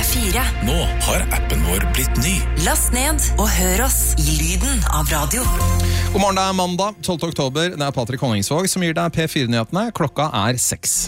P4. Nå har appen vår blitt ny. Last ned og hør oss i lyden av radio. God morgen, det er mandag, 12. oktober. Det er Patrick Honningsvåg som gir deg P4-nyhetene. Klokka er 6.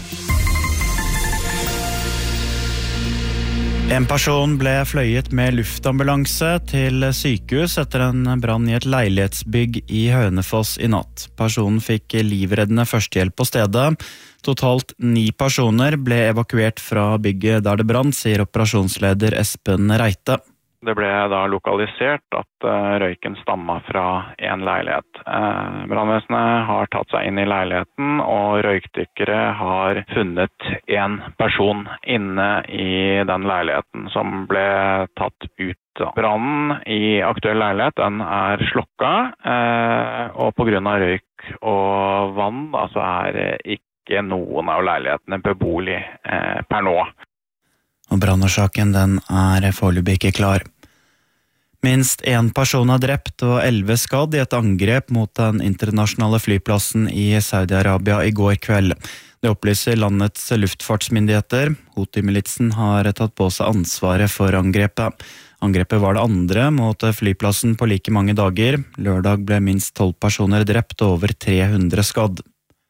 En person ble fløyet med luftambulanse til sykehus etter en brann i et leilighetsbygg i Hønefoss i natt. Personen fikk livreddende førstehjelp på stedet. Totalt 9 personer ble evakuert fra bygget der det brann, sier operasjonsleder Espen Reite. Det ble da lokalisert at røyken stammet fra en leilighet. Brannvesenet har tatt seg inn i leiligheten, og røykdykkere har funnet en person inne i den leiligheten som ble tatt ut. Brannen i aktuell leilighet den er slukka, og på grunn av røyk og vann så er ikke noen av leilighetene beboelig per nå. Og brannårsaken den er foreløpig ikke klar. Minst 1 person er drept og 11 skadd i et angrep mot den internasjonale flyplassen i Saudi-Arabia i går kveld. Det opplyser landets luftfartsmyndigheter. Houthi-militsen har tatt på seg ansvaret for angrepet. Angrepet var det andre mot flyplassen på like mange dager. Lørdag ble minst 12 personer drept og over 300 skadd.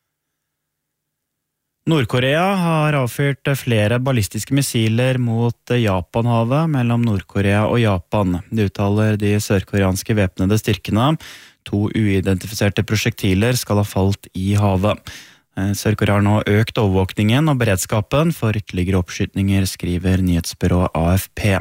Nord-Korea har avfyrt flere ballistiske missiler mot Japanhavet mellom Nord-Korea og Japan. Det uttaler de sørkoreanske væpnede styrkene. 2 uidentifiserte prosjektiler skal ha falt i havet. Sør-Korea har nå økt overvåkningen og beredskapen for ytterligere oppskytninger, skriver nyhetsbyrået AFP.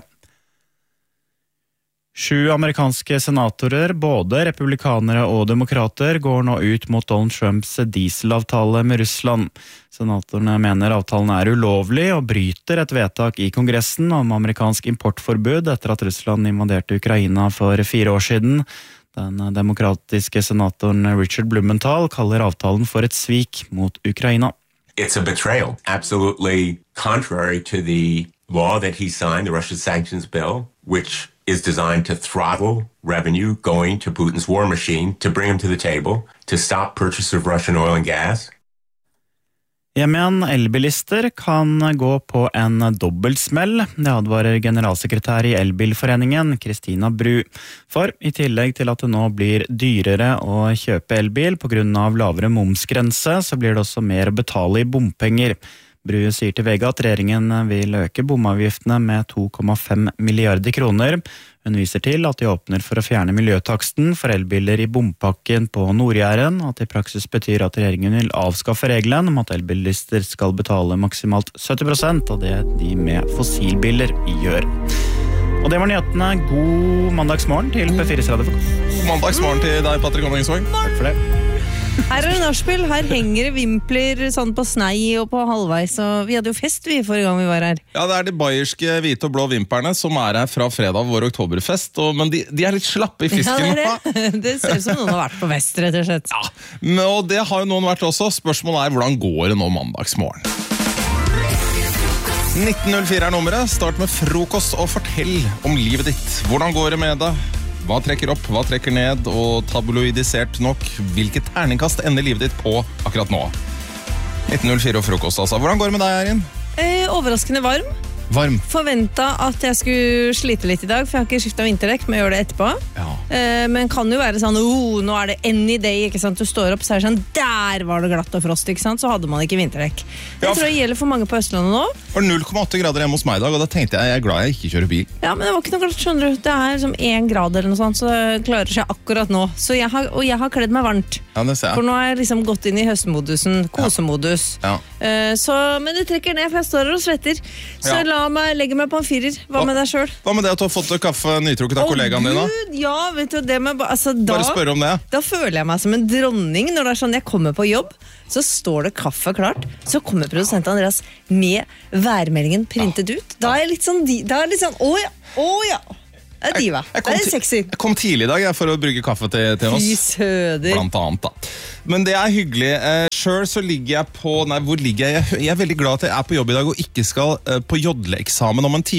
7 amerikanske senatorer, både republikanere og demokrater, går nå ut mot Donald Trumps dieselavtale med Russland. Senatorene mener avtalen er ulovlig og bryter et vedtak i Kongressen om amerikansk importforbud etter at Russland invaderte Ukraina for 4 år siden. Den demokratiske senatoren Richard Blumenthal kaller avtalen for et svik mot Ukraina. It's a betrayal, absolutely contrary to the law that he signed, the Russia sanctions bill, which is designed to throttle revenue going to Putin's war machine, to bring him to the table, to stop purchase of Russian oil and gas. Hjem igjen, elbilister kan gå på en dobbeltsmell, det advarer generalsekretær i Elbilforeningen, Kristina Bru. For i tillegg til at det nå blir dyrere å kjøpe elbil på grunn av lavere momsgrense, så blir det også mer å betale i bompenger. Bru sier til VG at regjeringen vil øke bomavgiftene med 2,5 milliarder kroner. Hun viser til at de åpner for å fjerne miljøtaksten for elbiler i bompakken på Nord-Jæren, at i praksis betyr at regjeringen vil avskaffe regelen om at elbilister skal betale maksimalt 70% av det de med fossilbiler gjør. Og det var nyhetene. God mandagsmorgen til P4's Radio. God mandagsmorgen til deg, Patrick Honningsvåg. Takk for det. Her er det nachspiel, her henger det vimpler sånn på snei og på halvveis, og vi hadde jo fest forrige gang vi var her. Ja, det er de bayerske hvite og blå vimperne som er her fra fredag vår oktoberfest, men de er litt slappe i fisken. Ja, det ser ut som noen har vært på fest, rett og slett. Ja, og det har jo noen vært også. Spørsmålet er hvordan går det nå mandagsmorgen? 1904 er nummeret. Start med frokost og fortell om livet ditt. Hvordan går det med deg? Hva trekker opp, hva trekker ned, og tabloidisert nok, hvilket terningkast ender livet ditt på akkurat nå? 1904 og frokost, altså. Hvordan går det med deg, Erin? Overraskende varm. Varm. Forventet at jeg skulle slite litt i dag, for jeg har ikke skiftet vinterdekk, men jeg gjør det etterpå. Ja. Men kan jo være sånn, nå er det any day, ikke sant? Du står opp, så er det sånn, der var det glatt og frost, ikke sant? Så hadde man ikke vinterdekk. Det tror jeg gjelder for mange på Østlandet nå. Det var 0,8 grader hjemme hos meg i dag, og da tenkte jeg er glad jeg ikke kjører bil. Ja, men det var ikke noe glatt, skjønner du. Det er som 1 grad eller noe sånt, så det klarer seg akkurat nå. Så jeg har kledd meg varmt. Ja, det ser jeg. For nå har jeg liksom gått inn i høstmodusen, kosemodus. Ja. Men det trekker ned, for jeg står her og svetter. Så legge meg på en 4. Hva med deg selv? Hva med det at du har fått kaffe nytrukket av kollegaen din da? Ja, vet du, det med, altså, bare spør om det. Da føler jeg meg som en dronning når det er sånn, jeg kommer på jobb, så står det kaffe klart, så kommer produsent Andreas med værmeldingen printet ut. Da er jeg litt sånn, åja. Det er diva. Det er sexy. Jeg kom tidlig i dag for å brygge kaffe til oss. Fy søder. Blant annet da. Men det er hyggelig. Selv så ligger jeg hvor ligger jeg? Jeg er veldig glad at jeg er på jobb i dag og ikke skal på jodleeksamen om en time.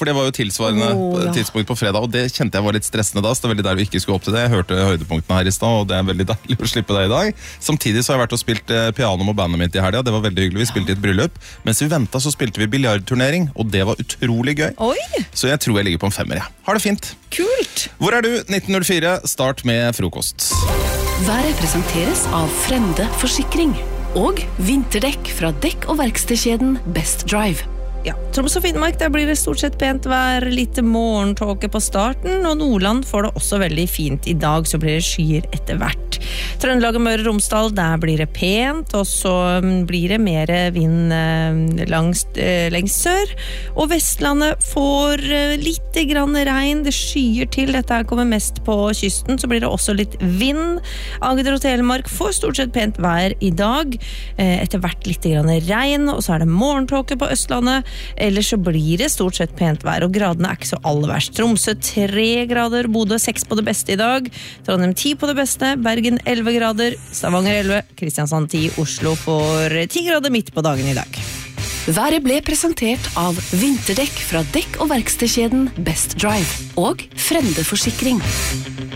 for det var jo tilsvarende tidspunkt på fredag, og det kjente jeg var litt stressende da, så det er veldig der vi ikke skulle opp til det. Jeg hørte høydepunktene her i stad, og det er veldig deilig å slippe det i dag. Samtidig så har jeg vært og spilt piano med bandet mitt i helga, det var veldig hyggelig, vi spilte i et bryllup. Mens vi ventet så spilte vi biljardturnering, og det var utrolig gøy. Oi! Så jeg tror jeg ligger på en 5. Har det fint. Kult! Hvor er du? 1904, start med frokost. Været presenteres av Frende Forsikring og vinterdekk fra dekk- og verkstedkjeden Best Drive. Ja, Troms og Finnmark, der blir det stort sett pent vær, litt morgentåke på starten, og Nordland får det også veldig fint. I dag så blir det skyer etter hvert. Trøndelag og Møre og Romsdal, der blir det pent, og så blir det mer vind lengst sør. Og Vestlandet får litt grann regn, det skyer til, dette her kommer mest på kysten, så blir det også litt vind. Agder og Telemark får stort sett pent vær i dag, etter hvert litt grann regn, og så er det morgentåke på Østlandet. Ellers så blir det stort sett pent vær, og gradene er ikke så aller verst. Tromsø 3 grader, Bodø 6 på det beste i dag, Trondheim 10 på det beste, Bergen 11 grader, Stavanger 11, Kristiansand 10, Oslo får 10 grader midt på dagen i dag. Været ble presentert av vinterdekk fra dekk- og verkstedkjeden Best Drive og Frende Forsikring.